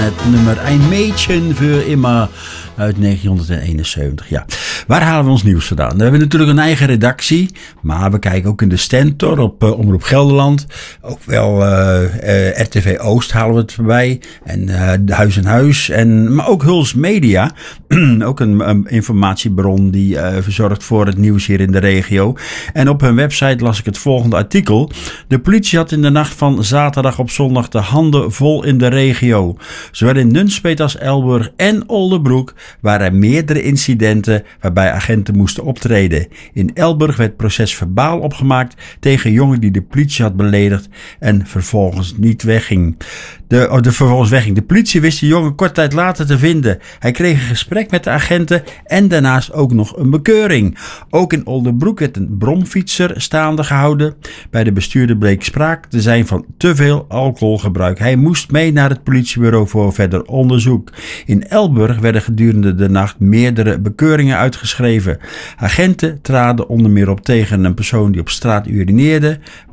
Het nummer Ein Mädchen für immer uit 1971. Ja. Waar halen we ons nieuws vandaan? We hebben natuurlijk een eigen redactie, maar we kijken ook in de Stentor op Omroep Gelderland. Ook wel RTV Oost halen we het voorbij. En Huis en Huis. Maar ook Huls Media. Ook een informatiebron die verzorgt voor het nieuws hier in de regio. En op hun website las ik het volgende artikel. De politie had in de nacht van zaterdag op zondag de handen vol in de regio. Zowel in Nunspeet als Elburg en Oldebroek waren er meerdere incidenten waarbij agenten moesten optreden. In Elburg werd procesverbaal opgemaakt tegen een jongen die de politie had beledigd en vervolgens niet wegging. De politie wist de jongen kort tijd later te vinden. Hij kreeg een gesprek met de agenten en daarnaast ook nog een bekeuring. Ook in Oldebroek werd een bromfietser staande gehouden. Bij de bestuurder bleek sprake te zijn van te veel alcoholgebruik. Hij moest mee naar het politiebureau voor verder onderzoek. In Elburg werden gedurende de nacht meerdere bekeuringen uitgeschreven. Agenten traden onder meer op tegen een persoon die op straat urineerde.